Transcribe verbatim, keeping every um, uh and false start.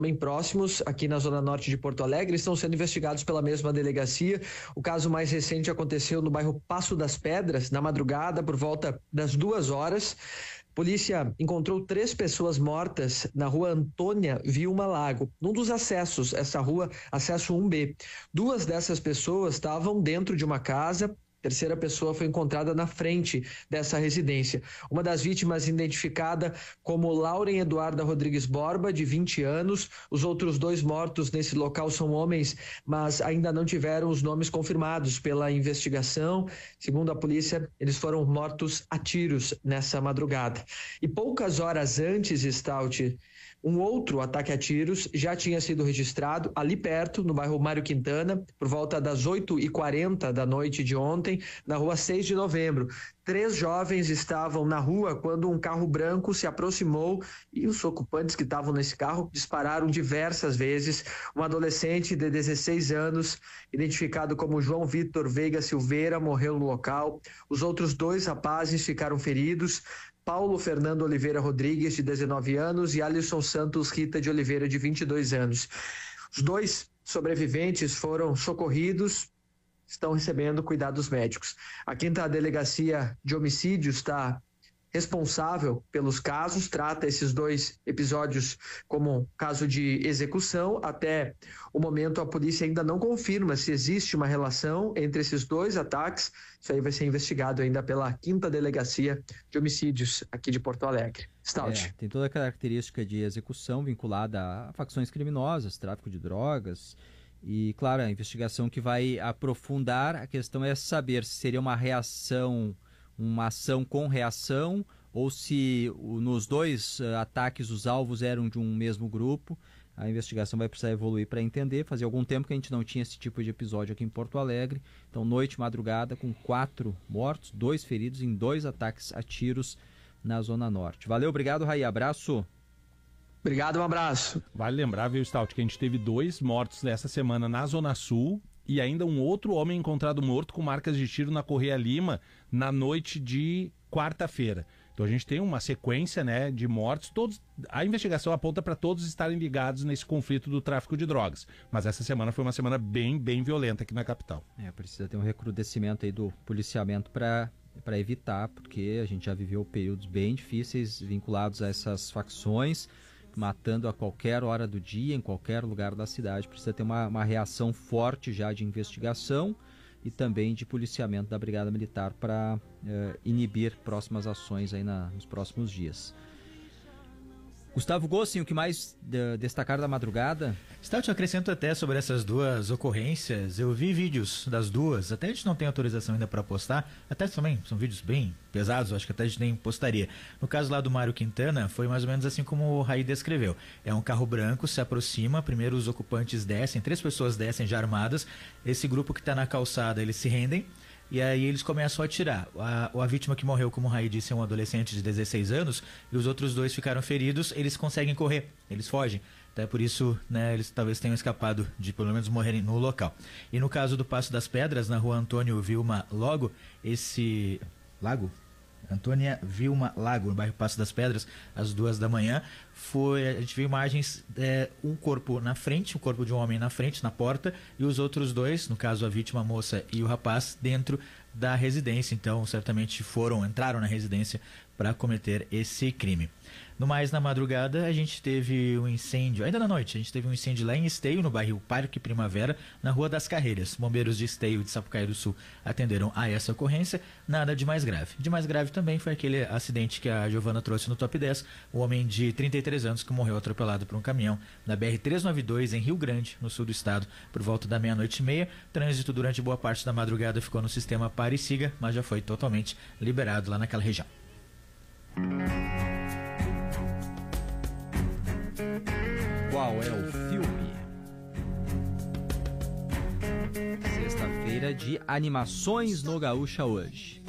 bem próximos, aqui na zona norte de Porto Alegre, estão sendo investigados pela mesma delegacia. O caso mais recente aconteceu no bairro Passo das Pedras, na madrugada, por volta das duas horas. Polícia encontrou três pessoas mortas na rua Antônia Vilma Lago, num dos acessos, essa rua, acesso um B. Duas dessas pessoas estavam dentro de uma casa. Terceira pessoa foi encontrada na frente dessa residência. Uma das vítimas identificada como Lauren Eduarda Rodrigues Borba, de vinte anos. Os outros dois mortos nesse local são homens, mas ainda não tiveram os nomes confirmados pela investigação. Segundo a polícia, eles foram mortos a tiros nessa madrugada. E poucas horas antes, Stout, um outro ataque a tiros já tinha sido registrado ali perto, no bairro Mário Quintana, por volta das oito e quarenta da noite de ontem, na rua seis de novembro. Três jovens estavam na rua quando um carro branco se aproximou e os ocupantes que estavam nesse carro dispararam diversas vezes. Um adolescente de dezesseis anos, identificado como João Vitor Veiga Silveira, morreu no local. Os outros dois rapazes ficaram feridos. Paulo Fernando Oliveira Rodrigues, de dezenove anos, e Alisson Santos Rita de Oliveira, de vinte e dois anos. Os dois sobreviventes foram socorridos, estão recebendo cuidados médicos. A quinta delegacia de homicídios está responsável pelos casos, trata esses dois episódios como caso de execução. Até o momento a polícia ainda não confirma se existe uma relação entre esses dois ataques. Isso aí vai ser investigado ainda pela quinta delegacia de homicídios aqui de Porto Alegre. Stout. É, tem toda a característica de execução vinculada a facções criminosas, tráfico de drogas. E, claro, a investigação que vai aprofundar, a questão é saber se seria uma reação, uma ação com reação, ou se o, nos dois uh, ataques os alvos eram de um mesmo grupo. A investigação vai precisar evoluir para entender. Fazia algum tempo que a gente não tinha esse tipo de episódio aqui em Porto Alegre. Então, noite, madrugada, com quatro mortos, dois feridos em dois ataques a tiros na Zona Norte. Valeu, obrigado, Raí. Abraço. Obrigado, um abraço. Vale lembrar, viu, Stout, que a gente teve dois mortos nessa semana na Zona Sul e ainda um outro homem encontrado morto com marcas de tiro na Correia Lima na noite de quarta-feira. Então a gente tem uma sequência, né, de mortes. Todos, a investigação aponta para todos estarem ligados nesse conflito do tráfico de drogas. Mas essa semana foi uma semana bem, bem violenta aqui na capital. É, precisa ter um recrudescimento aí do policiamento para para evitar, porque a gente já viveu períodos bem difíceis vinculados a essas facções, matando a qualquer hora do dia, em qualquer lugar da cidade. Precisa ter uma, uma reação forte já de investigação e também de policiamento da Brigada Militar para eh, inibir próximas ações aí na, nos próximos dias. Gustavo Gossin, o que mais de, destacar da madrugada? Stout, eu acrescento até sobre essas duas ocorrências. Eu vi vídeos das duas, até a gente não tem autorização ainda para postar, até também são vídeos bem pesados, acho que até a gente nem postaria. No caso lá do Mário Quintana, foi mais ou menos assim como o Raí descreveu. É um carro branco, se aproxima, primeiro os ocupantes descem, três pessoas descem já armadas, esse grupo que está na calçada, eles se rendem, e aí eles começam a atirar. A, a vítima que morreu, como o Raí disse, é um adolescente de dezesseis anos, e os outros dois ficaram feridos, eles conseguem correr, eles fogem. Até por isso, né, eles talvez tenham escapado de pelo menos morrerem no local. E no caso do Passo das Pedras, na rua Antônio Vilma Lago, esse... Lago? Antônia Vilma Lago, no bairro Passo das Pedras, às duas da manhã, foi, a gente viu imagens, é, um corpo na frente, o um corpo de um homem na frente, na porta, e os outros dois, no caso a vítima, a moça e o rapaz, dentro da residência. Então, certamente foram, entraram na residência para cometer esse crime. No mais, na madrugada, a gente teve um incêndio, ainda na noite, a gente teve um incêndio lá em Esteio, no bairro Parque Primavera, na Rua das Carreiras. Bombeiros de Esteio e de Sapucaí do Sul atenderam a essa ocorrência, nada de mais grave. De mais grave também foi aquele acidente que a Giovana trouxe no top dez, o homem de trinta e três anos que morreu atropelado por um caminhão na B R trezentos e noventa e dois, em Rio Grande, no sul do estado, por volta da meia-noite e meia. Trânsito durante boa parte da madrugada ficou no sistema Pare e Siga, mas já foi totalmente liberado lá naquela região. Qual é o filme? Sexta-feira de animações no Gaúcha hoje.